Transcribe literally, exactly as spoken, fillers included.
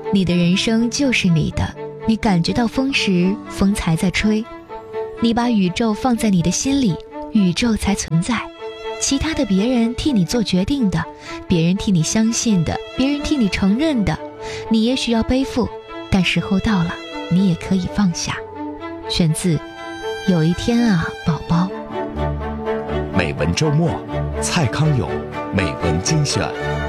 你的人生就是你的，你感觉到风时，风才在吹。你把宇宙放在你的心里，宇宙才存在。其他的别人替你做决定的，别人替你相信的，别人替你承认的，你也许要背负，但时候到了，你也可以放下。选自有一天啊，宝宝。 美文周末，蔡康永美文精选。